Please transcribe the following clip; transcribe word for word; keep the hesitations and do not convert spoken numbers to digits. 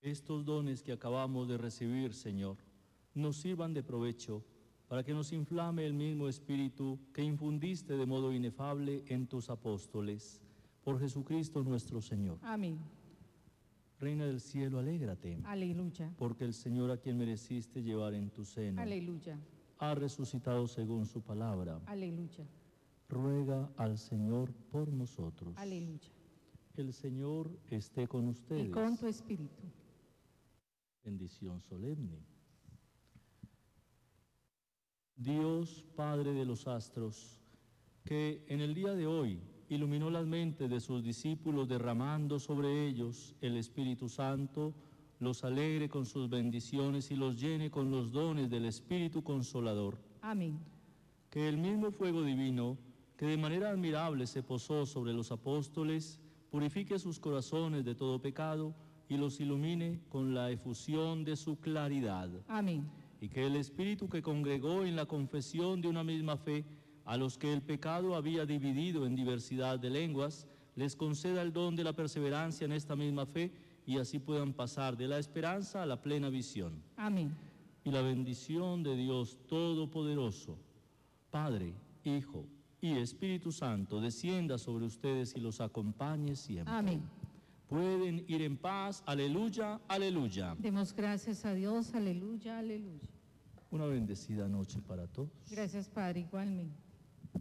Estos dones que acabamos de recibir, Señor, nos sirvan de provecho para que nos inflame el mismo Espíritu que infundiste de modo inefable en tus apóstoles. Por Jesucristo nuestro Señor. Amén. Reina del cielo, alégrate. Aleluya. Porque el Señor, a quien mereciste llevar en tu seno, Aleluya. ha resucitado según su palabra. Aleluya. Ruega al Señor por nosotros. Aleluya. El Señor esté con ustedes. Y con tu espíritu. Bendición solemne. Dios, Padre de los astros, que en el día de hoy iluminó las mentes de sus discípulos derramando sobre ellos el Espíritu Santo, los alegre con sus bendiciones y los llene con los dones del Espíritu Consolador. Amén. Que el mismo fuego divino, que de manera admirable se posó sobre los apóstoles, purifique sus corazones de todo pecado y los ilumine con la efusión de su claridad. Amén. Y que el Espíritu que congregó en la confesión de una misma fe a los que el pecado había dividido en diversidad de lenguas, les conceda el don de la perseverancia en esta misma fe y así puedan pasar de la esperanza a la plena visión. Amén. Y la bendición de Dios Todopoderoso, Padre, Hijo y Espíritu Santo, descienda sobre ustedes y los acompañe siempre. Amén. Pueden ir en paz. Aleluya, aleluya. Demos gracias a Dios. Aleluya, aleluya. Una bendecida noche para todos. Gracias, Padre, igualmente.